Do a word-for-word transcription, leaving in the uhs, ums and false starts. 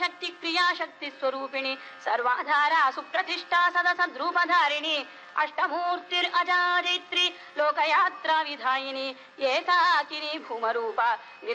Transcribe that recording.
शक्ति क्रियाशक्ति स्वरूपिणी सर्वाधारा सुप्रतिष्ठा सदसद्रूपधारिणी अष्टमूर्तिरजाजैत्री लोकयात्रा विधायिनी एकाकिनी भूमरूपा